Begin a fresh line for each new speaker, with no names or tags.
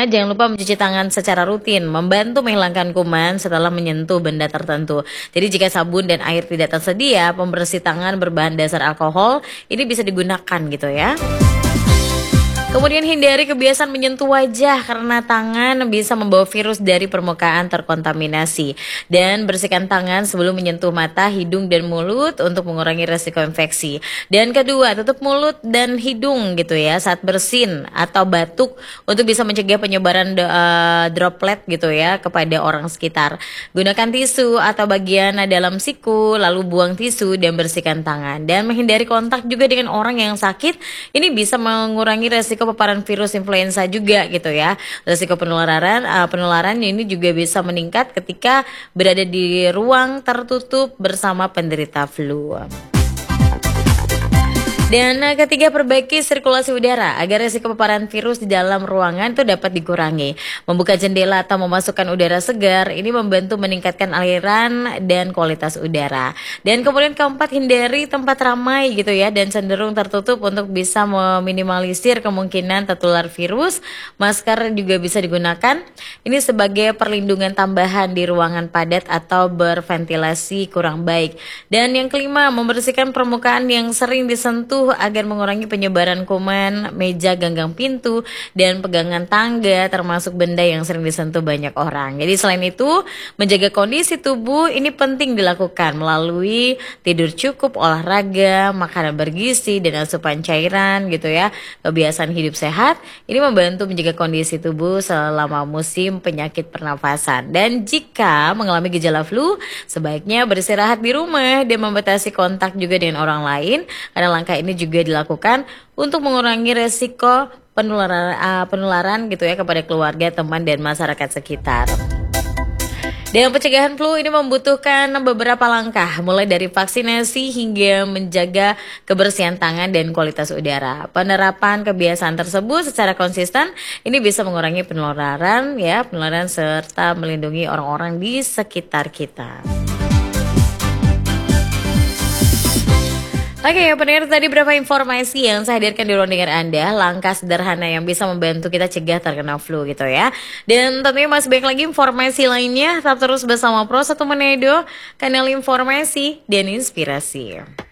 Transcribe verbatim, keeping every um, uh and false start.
Nah, jangan lupa mencuci tangan secara rutin, membantu menghilangkan kuman setelah menyentuh benda tertentu. Jadi jika sabun dan air tidak tersedia, pembersih tangan berbahan dasar alkohol ini bisa digunakan gitu ya. Kemudian hindari kebiasaan menyentuh wajah karena tangan bisa membawa virus dari permukaan terkontaminasi. Dan bersihkan tangan sebelum menyentuh mata, hidung, dan mulut untuk mengurangi resiko infeksi. Dan kedua, tutup mulut dan hidung gitu ya saat bersin atau batuk untuk bisa mencegah penyebaran uh, droplet gitu ya kepada orang sekitar. Gunakan tisu atau bagian dalam siku, lalu buang tisu dan bersihkan tangan. Dan menghindari kontak juga dengan orang yang sakit, ini bisa mengurangi resiko paparan virus influenza juga gitu ya. Risiko penularan uh, penularan ini juga bisa meningkat ketika berada di ruang tertutup bersama penderita flu. Dan ketiga, perbaiki sirkulasi udara agar risiko paparan virus di dalam ruangan itu dapat dikurangi. Membuka jendela atau memasukkan udara segar ini membantu meningkatkan aliran dan kualitas udara. Dan kemudian keempat, hindari tempat ramai gitu ya dan cenderung tertutup untuk bisa meminimalisir kemungkinan tertular virus. Masker juga bisa digunakan ini sebagai perlindungan tambahan di ruangan padat atau berventilasi kurang baik. Dan yang kelima, membersihkan permukaan yang sering disentuh agar mengurangi penyebaran kuman, meja, ganggang pintu, dan pegangan tangga termasuk benda yang sering disentuh banyak orang. Jadi selain itu, menjaga kondisi tubuh ini penting dilakukan melalui tidur cukup, olahraga, makanan bergizi, dan asupan cairan gitu ya. Kebiasaan hidup sehat ini membantu menjaga kondisi tubuh selama musim penyakit pernafasan. Dan jika mengalami gejala flu, sebaiknya beristirahat di rumah dan membatasi kontak juga dengan orang lain karena langkah ini juga dilakukan untuk mengurangi resiko penularan uh, penularan gitu ya kepada keluarga, teman, dan masyarakat sekitar. Dan pencegahan flu ini membutuhkan beberapa langkah, mulai dari vaksinasi hingga menjaga kebersihan tangan dan kualitas udara. Penerapan kebiasaan tersebut secara konsisten ini bisa mengurangi penularan ya, penularan serta melindungi orang-orang di sekitar kita. Oke ya pendengar, tadi berapa informasi yang saya hadirkan di ruang dengar Anda, langkah sederhana yang bisa membantu kita cegah terkena flu gitu ya. Dan tentunya masih banyak lagi informasi lainnya, tetap terus bersama Pro satu Manado, kanal informasi dan inspirasi.